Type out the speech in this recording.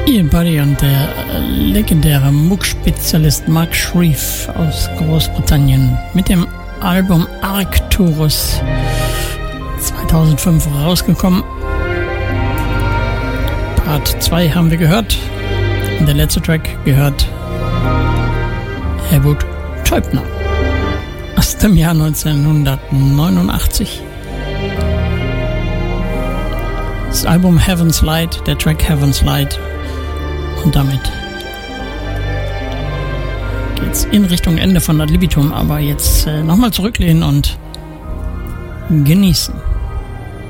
Ian Buddy und der legendäre Muckspezialist Mark Shreve aus Großbritannien mit dem Album Arcturus 2005 rausgekommen. Part 2 haben wir gehört. Und der letzte Track gehört Helmut Teubner aus dem Jahr 1989. Das Album Heaven's Light, der Track Heaven's Light. Und damit geht's in Richtung Ende von Ad Libitum, aber jetzt nochmal zurücklehnen und genießen.